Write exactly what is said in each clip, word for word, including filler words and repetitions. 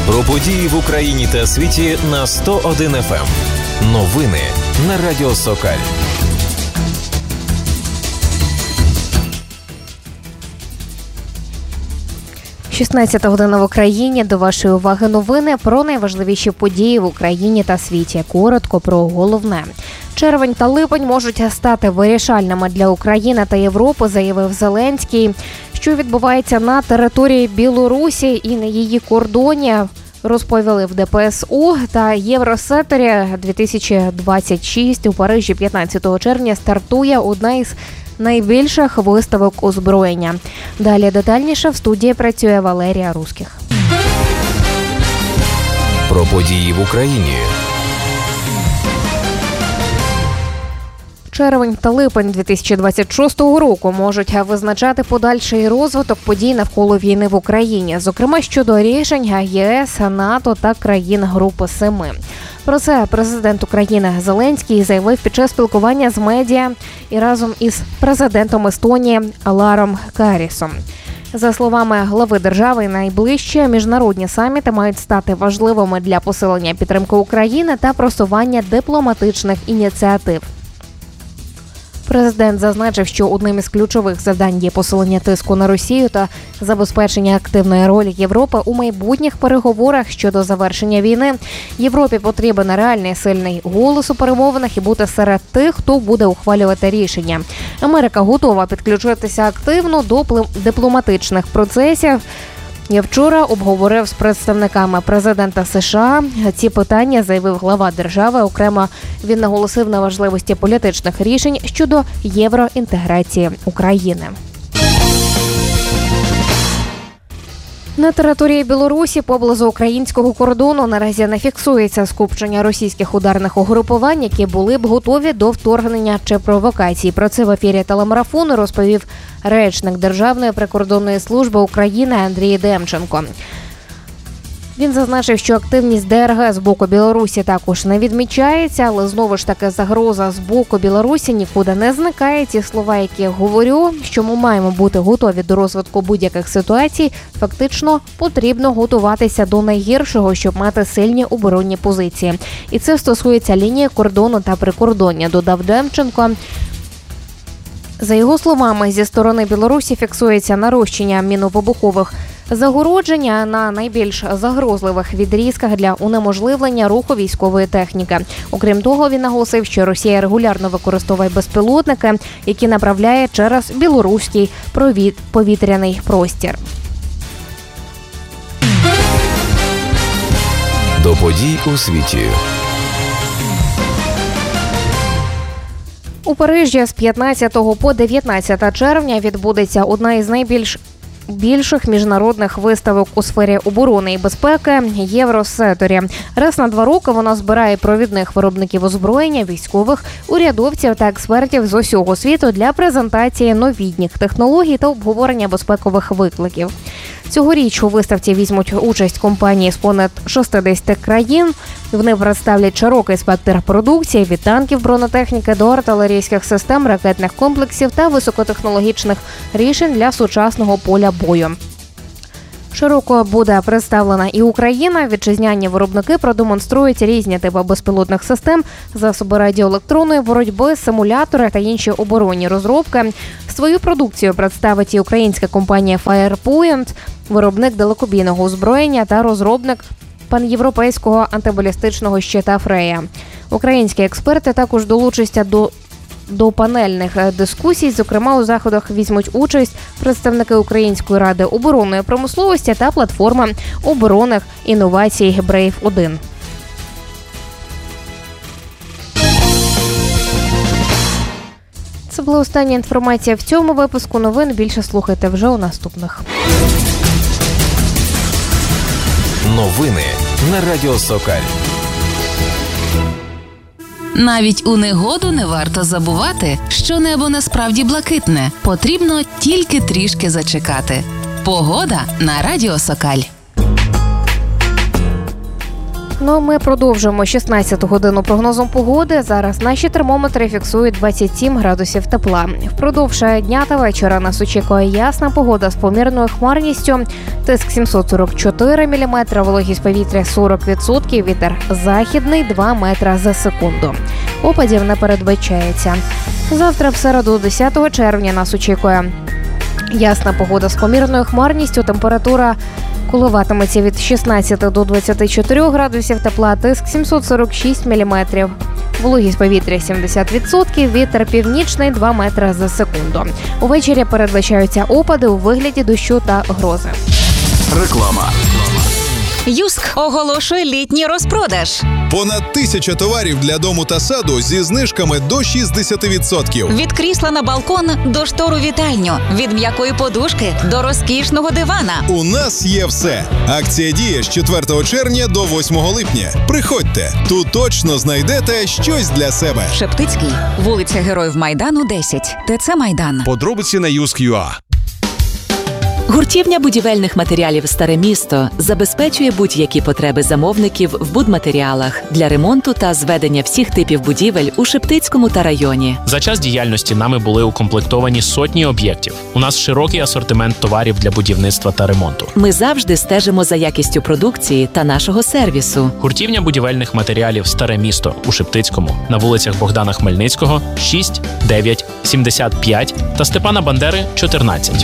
Про події в Україні та світі на сто один еф ем. Новини на Радіо Сокаль. шістнадцята година в Україні. До вашої уваги новини про найважливіші події в Україні та світі. Коротко про головне. Червень та липень можуть стати вирішальними для України та Європи, заявив Зеленський. Що відбувається на території Білорусі і на її кордоні, розповіли в де пе ес у та Євросекторі дві тисячі двадцять шість. У Парижі п'ятнадцятого червня стартує одна із найбільших виставок озброєння. Далі детальніше в студії працює Валерія Руських. Про події в Україні. Червень та липень дві тисячі двадцять шостого року можуть визначати подальший розвиток подій навколо війни в Україні, зокрема щодо рішень є ес, НАТО та країн Групи Семи. Про це президент України Зеленський заявив під час спілкування з медіа і разом із президентом Естонії Аларом Карісом. За словами глави держави, найближчі міжнародні саміти мають стати важливими для посилення підтримки України та просування дипломатичних ініціатив. Президент зазначив, що одним із ключових завдань є посилення тиску на Росію та забезпечення активної ролі Європи у майбутніх переговорах щодо завершення війни. Європі потрібен реальний сильний голос у перемовинах і бути серед тих, хто буде ухвалювати рішення. Америка готова підключитися активно до дипломатичних процесів. Я вчора обговорив з представниками президента США ці питання, заявив глава держави. Окремо він наголосив на важливості політичних рішень щодо євроінтеграції України. На території Білорусі поблизу українського кордону наразі не фіксується скупчення російських ударних угрупувань, які були б готові до вторгнення чи провокацій. Про це в ефірі телемарафону розповів речник Державної прикордонної служби України Андрій Демченко. Він зазначив, що активність де ер ге з боку Білорусі також не відмічається, але знову ж таки загроза з боку Білорусі нікуди не зникає. Ті слова, які я говорю, що ми маємо бути готові до розвитку будь-яких ситуацій, фактично потрібно готуватися до найгіршого, щоб мати сильні оборонні позиції. І це стосується лінії кордону та прикордоння, додав Демченко. За його словами, зі сторони Білорусі фіксується нарощення міновибухових загородження на найбільш загрозливих відрізках для унеможливлення руху військової техніки. Окрім того, він наголосив, що Росія регулярно використовує безпілотники, які направляє через білоруський повітряний простір. До подій у світі. У Парижі з п'ятнадцятого по дев'ятнадцяте червня відбудеться одна із найбільш більших міжнародних виставок у сфері оборони і безпеки – Євросекторі. Раз на два роки вона збирає провідних виробників озброєння, військових, урядовців та експертів з усього світу для презентації новітніх технологій та обговорення безпекових викликів. Цьогоріч у виставці візьмуть участь компанії з понад шістдесят країн. Вони представлять широкий спектр продукції – від танків, бронетехніки до артилерійських систем, ракетних комплексів та високотехнологічних рішень для сучасного поля бою. Широко буде представлена і Україна. Вітчизняні виробники продемонструють різні типи безпілотних систем, засоби радіоелектронної боротьби, симулятори та інші оборонні розробки. Свою продукцію представить і українська компанія Firepoint, виробник далекобійного озброєння та розробник панєвропейського антибалістичного щита Фрея. Українські експерти також долучаться до До панельних дискусій, зокрема у заходах візьмуть участь представники Української ради оборонної промисловості та платформи оборонних інновацій Брейв один. Це була остання інформація в цьому випуску новин. Більше слухайте вже у наступних. Новини на Радіо Сокаль. Навіть у негоду не варто забувати, що небо насправді блакитне. Потрібно тільки трішки зачекати. Погода на Радіо Сокаль. Ну, ми продовжуємо шістнадцяту годину прогнозом погоди. Зараз наші термометри фіксують двадцять сім градусів тепла. Впродовж дня та вечора нас очікує ясна погода з помірною хмарністю. Тиск сімсот сорок чотири міліметри, вологість повітря сорок відсотків, вітер західний два метри за секунду. Опадів не передбачається. Завтра в середу, десятого червня, нас очікує ясна погода з помірною хмарністю. Температура коливатиметься від шістнадцяти до двадцяти чотирьох градусів тепла, тиск сімсот сорок шість міліметрів. Вологість повітря сімдесят відсотків, вітер північний два метри за секунду. Увечері передбачаються опади у вигляді дощу та грози. Реклама. Юск оголошує літній розпродаж. Понад тисяча товарів для дому та саду зі знижками до шістдесят відсотків. Від крісла на балкон до штору вітальню, від м'якої подушки до розкішного дивана. У нас є все. Акція діє з четвертого червня до восьмого липня. Приходьте, тут точно знайдете щось для себе. Шептицький, вулиця Героїв Майдану, десять. ТЦ Майдан. Подробиці на юск крапка ю а. Гуртівня будівельних матеріалів «Старе місто» забезпечує будь-які потреби замовників в будматеріалах для ремонту та зведення всіх типів будівель у Шептицькому та районі. За час діяльності нами були укомплектовані сотні об'єктів. У нас широкий асортимент товарів для будівництва та ремонту. Ми завжди стежимо за якістю продукції та нашого сервісу. Гуртівня будівельних матеріалів «Старе місто» у Шептицькому на вулицях Богдана Хмельницького, шість, дев'ять, сімдесят п'ять та Степана Бандери, чотирнадцять.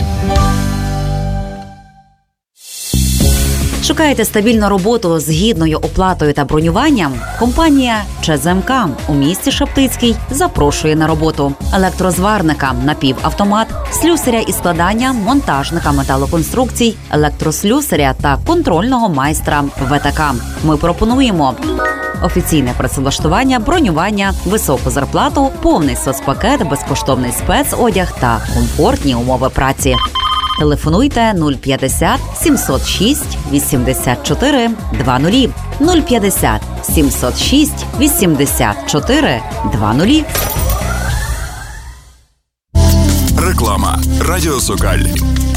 Шукаєте стабільну роботу з гідною оплатою та бронюванням? Компанія ЧЗМК у місті Шептицький запрошує на роботу електрозварника, напівавтомат, слюсаря із складання, монтажника металоконструкцій, електрослюсаря та контрольного майстра ВТК. Ми пропонуємо офіційне працевлаштування, бронювання, високу зарплату, повний соцпакет, безкоштовний спецодяг та комфортні умови праці. Телефонуйте нуль п'ятдесят сімсот шість вісімдесят чотири двадцять нуль п'ятдесят сімсот шість вісімдесят чотири двадцять. Реклама. Радіо Сокаль.